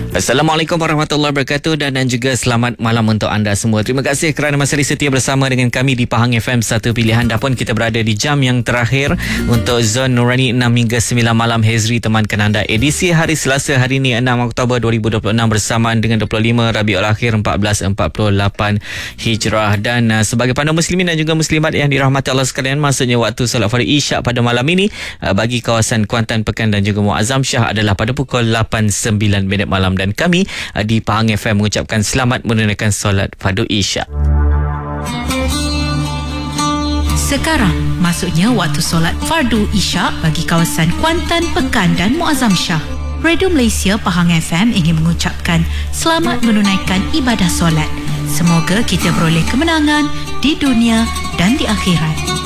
Assalamualaikum warahmatullahi wabarakatuh dan juga selamat malam untuk anda semua. Terima kasih kerana masih setia bersama dengan kami di Pahang FM, satu pilihan. Dah pun kita berada di jam yang terakhir untuk Zon Nurani 6 hingga 9 malam. Hezri temankan anda. Edisi hari Selasa hari ini 6 Oktober 2026 bersamaan dengan 25 Rabiul Akhir 1448 Hijrah. Dan sebagai pandu muslimin dan juga muslimat yang dirahmati Allah sekalian, maksudnya waktu solat fardu Isyak pada malam ini bagi kawasan Kuantan, Pekan dan juga Muazzam Shah adalah pada pukul 8.09 malam. Dan kami di Pahang FM mengucapkan selamat menunaikan solat fardu Isyak. Sekarang maksudnya waktu solat fardu Isyak bagi kawasan Kuantan, Pekan dan Muazzam Shah. Radio Malaysia Pahang FM ingin mengucapkan selamat menunaikan ibadah solat. Semoga kita beroleh kemenangan di dunia dan di akhirat.